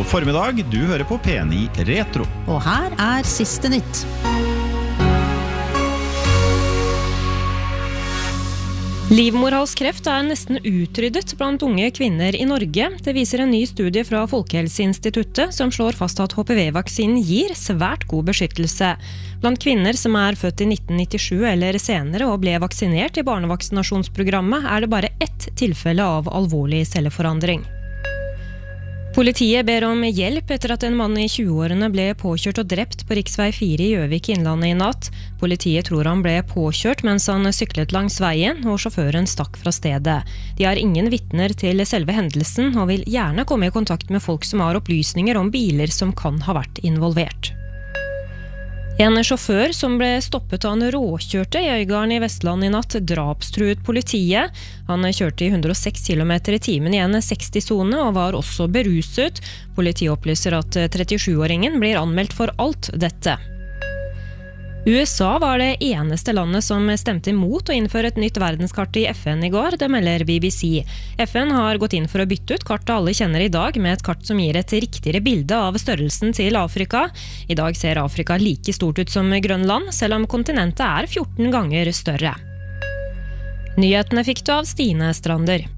God formiddag, du hører på P9 Retro. Og her siste nytt. Livmorhalskreft nesten utryddet blant unge kvinner i Norge. Det viser en ny studie fra Folkehelseinstituttet som slår fast at HPV-vaksinen gir svært god beskyttelse. Blant kvinner som født i 1997 eller senere og ble vaksinert i barnevaksinasjonsprogrammet det bare ett tilfelle av alvorlig celleforandring. Politiet ber om hjelp etter at en mann i 20-årene ble påkjørt og drept på riksvei 4 i Gjøvik i Innlandet i natt. Politiet tror han ble påkjørt mens han syklet langs veien, og sjåføren stakk fra stedet. De har ingen vitner til selve hendelsen, og vil gjerne komme i kontakt med folk som har opplysninger om biler som kan ha vært involvert. En sjåfør som ble stoppet av en råkjørte i Øygarden i Vestland i natt drapstruet politiet. Han kjørte i 106 km i timen i en 60-zone og var også beruset. Politiet opplyser at 37-åringen blir anmeldt for alt dette. USA var det eneste landet som stemte imot å innføre et nytt verdenskart i FN i går, det melder BBC. FN har gått inn for å bytte ut kartet alle kjenner i dag med et kart som gir et riktigere bilde av størrelsen til Afrika. I dag ser Afrika like stort ut som Grønland, selv om kontinentet 14 ganger større. Nyhetene fikk du av Stine Strander.